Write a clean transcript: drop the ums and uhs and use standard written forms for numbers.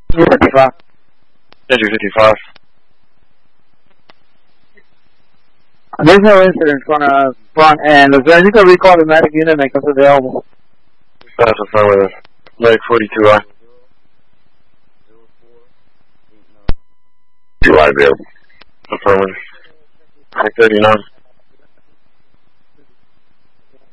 55. Entry 55. There's no incident front end. Is there any to recall the medic unit make us available? That's affirmative. Medic 42I. You are available. Affirmative. 39.